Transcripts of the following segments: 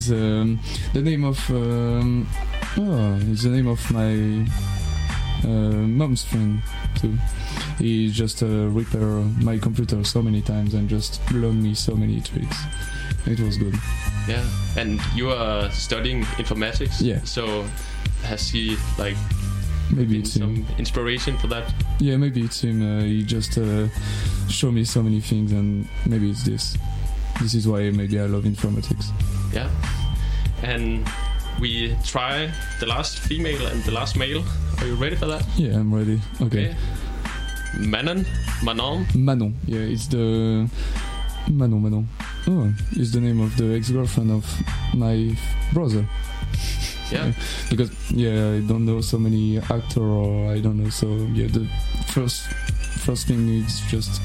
The name of it's the name of my mom's friend too. He just repair my computer so many times and just learned me so many tricks. It was good. Yeah, and you are studying informatics. Yeah. So has he like maybe it's some him. inspiration for that? Yeah, maybe it's him. He just showed me so many things, and maybe it's this. This is why maybe I love informatics. Yeah. And we try the last female and the last male. Are you ready for that? Yeah, I'm ready. Okay. Manon? Manon. Yeah, it's the Manon. Oh, it's the name of the ex-girlfriend of my brother. Yeah. Because I don't know so many actors, or I don't know. So yeah, the first thing is just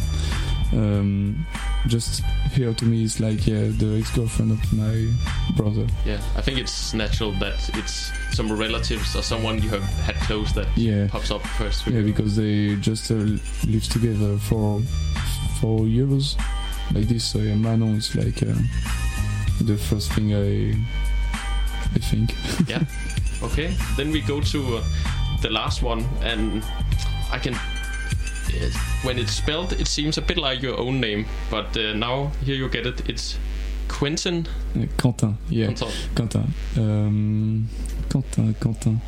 here to me is like the ex-girlfriend of my brother. Yeah, I think it's natural that it's some relatives or someone you have had close that pops up first. Yeah, because they just live together for 4 years like this. So yeah, Manon is like the first thing I think. Yeah. Okay. Then we go to the last one, and I can. When it's spelled, it seems a bit like your own name, but now here you get it. It's Quentin. Quentin. Yeah. Quentin. Quentin.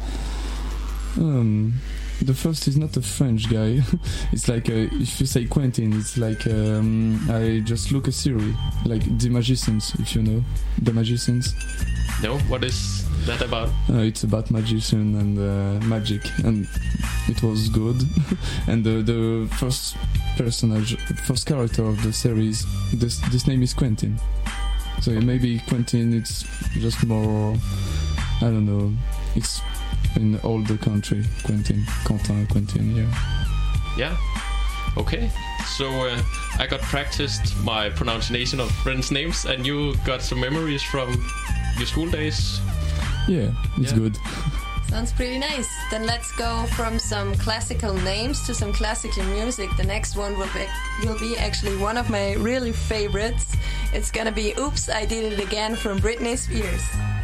The first is not a French guy. It's like if you say Quentin, it's like I just look a series like The Magicians, if you know The Magicians. No, what is that about? It's about magician and magic, and it was good. And the first character of the series, this name is Quentin. So maybe Quentin, it's just more, I don't know, it's in all the country. Quentin, yeah. Yeah. Okay. So I got practiced my pronunciation of friends' names, and you got some memories from your school days. Yeah, it's good. Sounds pretty nice. Then let's go from some classical names to some classical music. The next one will be actually one of my really favorites. It's gonna be Oops, I Did It Again from Britney Spears.